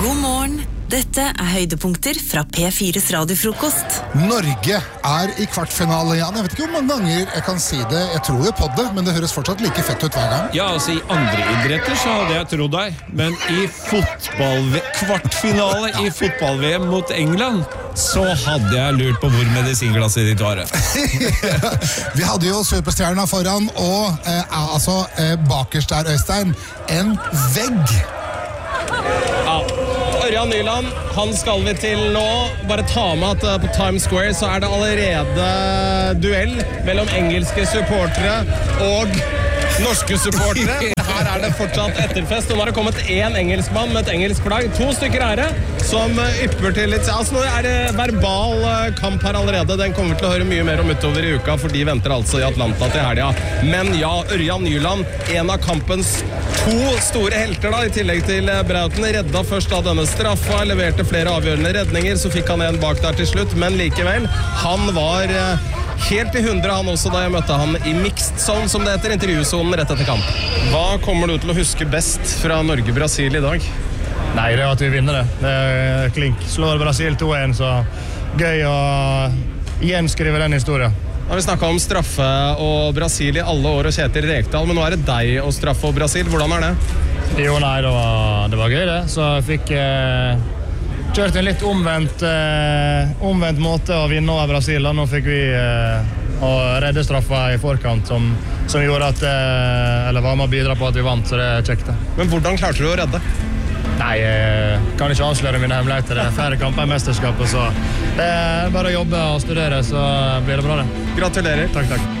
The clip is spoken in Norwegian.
God morgen. Dette høydepunkter fra P4's radiofrokost. Norge I kvartfinale, Jan. Jeg vet ikke hvor mange ganger jeg kan si det. Jeg tror jo på det, men det høres fortsatt like fett ut hver gang. Ja, altså I andre idretter så hadde jeg trodd deg. Men I kvartfinale I fotball-VM mot England, så hadde jeg lurt på hvor medisinglasset ditt var. Vi hadde jo superstjerna foran, og bakerst der, Øystein, en vegg. Ja. Ørjan Nyland, han skal vi til nå. Bare ta med at på Times Square så det allerede duell mellom engelske supportere og norske supportere. Her det fortsatt etterfest, og nå det kommet en engelskmann med et engelsk flagg. 2 stykker her som ypper til litt. Altså, nå det verbal kamp her allerede. Den kommer til å høre mye mer om utover I uka, for de venter altså I Atlanta til helga. Men ja, Ørjan Nyland, en av kampens 2 store helter da, I tillegg til Brauten, redda først av denne straffa, leverte flere avgjørende redninger, så fikk han en bak der til slutt, men likevel, han var helt I 100 han også da jeg møtte han I mixed zone, som det heter, intervjusonen rett etter kamp. Hva kommer du til å huske best fra Norge-Brasil I dag? Nei, det at vi vinner det. Det klink. Slår Brasil 2-1, så gøy å gjenskrive den historien. Da har vi snakket om straffe og Brasil I alle år og Kjetil Rekdal, men nå det deg og straffe og Brasil. Hvordan det? Jo, nei, det var gøy det. Så jeg fikk kjørt en litt omvendt måte å vinne over Brasil. Nå fikk vi å redde straffa I forkant, som gjorde at, eller var med å bidra på at vi vant, så det kjekte. Men hvordan klarte du å redde? Nei, jeg kan ikke avsløre mine hemmeligheter. Det flere kamper I mesterskapet, så det bare å jobbe og studere, så blir det bra det. Gratulerer. Takk.